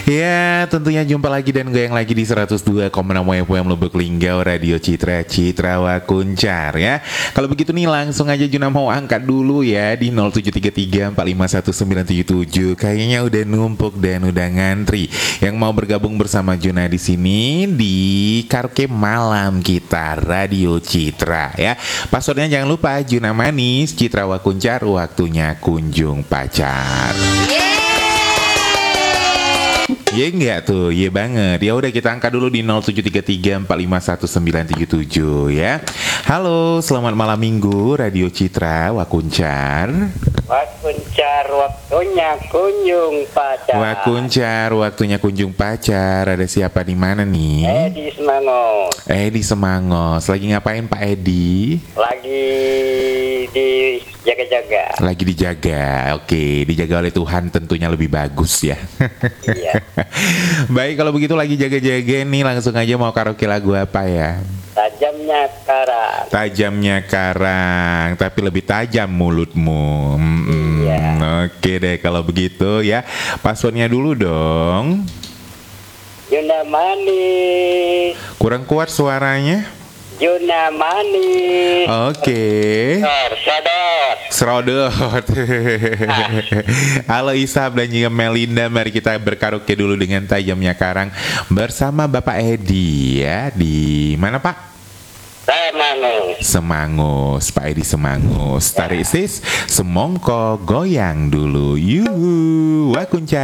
Ya, tentunya jumpa lagi dan goyang lagi di 102,6 FM Lubuk Linggau Radio Citra Wakuncar ya. Kalau begitu nih langsung aja Juna mau angkat dulu ya di 0733451977. Kayaknya udah numpuk dan udah ngantri yang mau bergabung bersama Juna di sini di karaoke malam kita Radio Citra ya. Passwordnya jangan lupa Juna Manis Citra Wakuncar, waktunya kunjung pacar. Iya enggak tuh, iya banget. Ya udah kita angkat dulu di 0733451977 ya. Halo, selamat malam minggu Radio Citra Wakuncar. Wakuncar, waktunya kunjung pacar. Wakuncar, waktunya kunjung pacar. Ada siapa di mana nih? Edi Semangos. Edi Semangos. Lagi ngapain Pak Edi? Lagi di jaga-jaga. Lagi dijaga. Oke, dijaga oleh Tuhan tentunya lebih bagus ya. Iya. Baik, kalau begitu lagi jaga-jaga nih, langsung aja mau karaoke lagu apa ya? Tajamnya karang. Tajamnya karang, tapi lebih tajam mulutmu. Iya. Oke deh kalau begitu ya. Passwordnya dulu dong. Juna Manis. Kurang kuat suaranya. Juna Manis. Oke. Sodot. Serodot. Halo Ishab dan juga Melinda, mari kita berkaraoke dulu dengan Tajamnya Karang bersama Bapak Edi ya. Di mana Pak? Semangus. Semangus, Pak Edi Semangus. Tarik sis, semongko goyang dulu. Yuhu, Wakuncar.